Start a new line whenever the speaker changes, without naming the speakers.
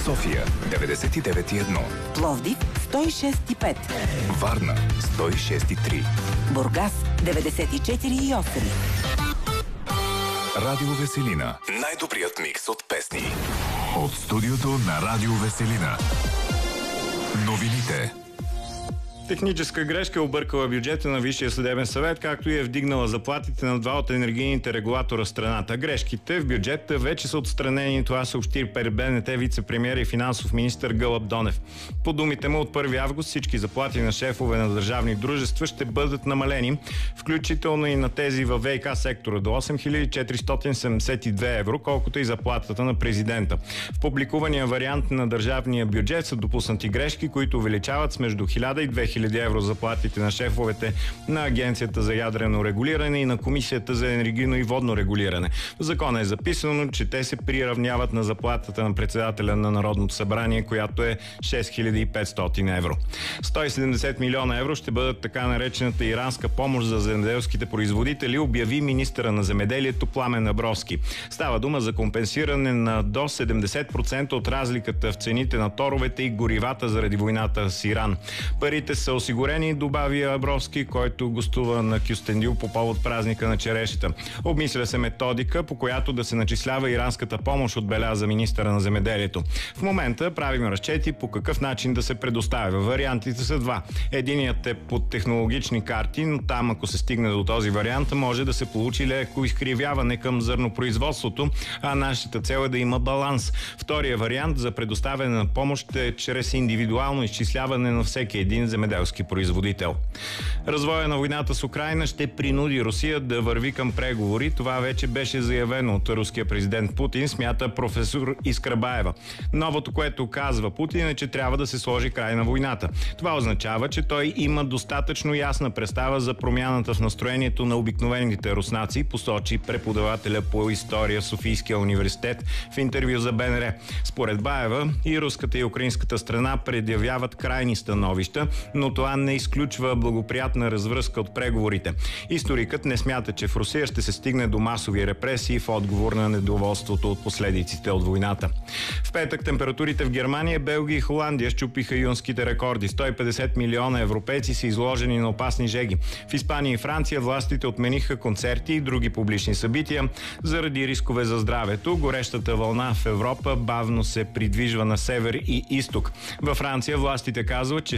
София 99,1,
Пловдив 106,5,
Варна 106,3,
Бургас 94,8.
Радио Веселина. Най-добрият микс от песни. От студиото на Радио Веселина. Новините.
Техническа грешка объркала бюджета на Висшия съдебен съвет, както и е вдигнала заплатите на два от енергийните регулатора в страната. Грешките в бюджета вече са отстранени, това съобщи пред БНТ вице-премиер и финансов министър Гълъб Донев. По думите му, от 1 август всички заплати на шефове на държавни дружества ще бъдат намалени, включително и на тези във ВиК сектора до 8472 евро, колкото и заплатата на президента. В публикувания вариант на държавния бюджет са допуснати грешки, които увеличават с между 1000 и 2000 евро заплатите на шефовете на Агенцията за ядрено регулиране и на Комисията за енергийно и водно регулиране. В закона е записано, че те се приравняват на заплатата на председателя на Народното събрание, която е 6500 евро. 170 милиона евро ще бъдат така наречената иранска помощ за земеделските производители, обяви министъра на земеделието Пламен Абровски. Става дума за компенсиране на до 70% от разликата в цените на торовете и горивата заради войната с Иран. Парите са осигурени, добави Абровски, който гостува на Кюстендил по повод празника на черешата. Обмисля се методика, по която да се начислява иранската помощ, отбеляза министъра на земеделието. В момента правим разчети по какъв начин да се предоставя. Вариантите са два. Единият е под технологични карти, но там, ако се стигне до този вариант, може да се получи леко изкривяване към зърнопроизводството, а нашата цел е да има баланс. Втория вариант за предоставяне на помощ е чрез индивидуално изчисляване на всеки един земеделски производител. Развоя на войната с Украйна ще принуди Русия да върви към преговори. Това вече беше заявено от руския президент Путин, смята професор Искрабаева. Новото, което казва Путин, е, че трябва да се сложи край на войната. Това означава, че той има достатъчно ясна представа за промяната в настроението на обикновените руснаци, посочи преподавателя по история в Софийския университет в интервю за БНР. Според Баева и руската и украинската страна предявяват крайни становища, но това не изключва благоприятна развръзка от преговорите. Историкът не смята, че в Русия ще се стигне до масови репресии в отговор на недоволството от последиците от войната. В петък температурите в Германия, Белгия и Холандия счупиха юнските рекорди. 150 милиона европейци са изложени на опасни жеги. В Испания и Франция властите отмениха концерти и други публични събития заради рискове за здравето. Горещата вълна в Европа бавно се придвижва на север и изток. Във Франция властите казват, че